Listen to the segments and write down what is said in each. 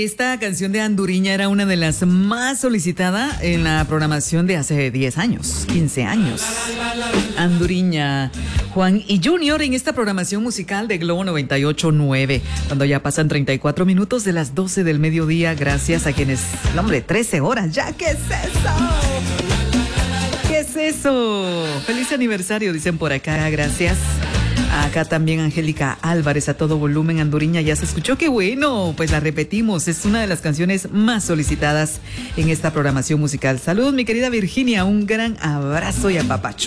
Esta canción de Anduriña era una de las más solicitadas en la programación de hace 10 años, 15 años. Anduriña, Juan y Junior en esta programación musical de Globo 98.9, cuando ya pasan 34 minutos de las 12 del mediodía, gracias a quienes, hombre, 13 horas ya, ¿qué es eso? ¿Qué es eso? Feliz aniversario, dicen por acá, gracias. Acá también Angélica Álvarez, a todo volumen. Anduriña ya se escuchó, qué bueno, pues la repetimos, es una de las canciones más solicitadas en esta programación musical. Saludos mi querida Virginia, un gran abrazo y apapacho.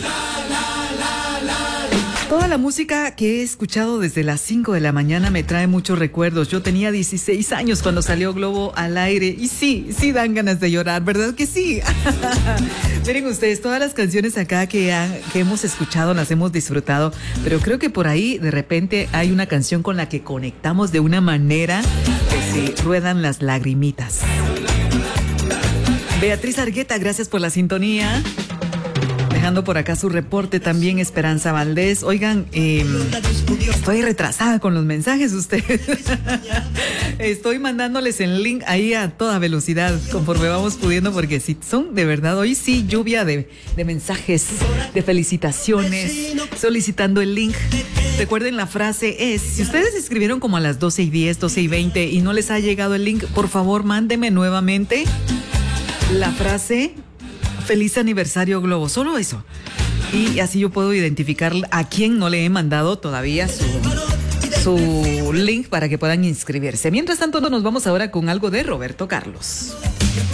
Toda la música que he escuchado desde las 5 de la mañana me trae muchos recuerdos. Yo tenía 16 años cuando salió Globo al aire y sí dan ganas de llorar, ¿verdad que sí? Miren ustedes, todas las canciones acá que hemos escuchado las hemos disfrutado, pero creo que por ahí de repente hay una canción con la que conectamos de una manera que se ruedan las lagrimitas. Beatriz Argueta, gracias por la sintonía. Dejando por acá su reporte también Esperanza Valdés. Oigan, estoy retrasada con los mensajes ustedes. Estoy mandándoles el link ahí a toda velocidad conforme vamos pudiendo, porque si son de verdad, hoy sí lluvia de mensajes, de felicitaciones, solicitando el link. Recuerden, la frase es, si ustedes escribieron como a las 12:10, 12:20 y no les ha llegado el link, por favor mándeme nuevamente la frase Feliz aniversario Globo, solo eso. Y así yo puedo identificar a quién no le he mandado todavía su link para que puedan inscribirse. Mientras tanto, nos vamos ahora con algo de Roberto Carlos.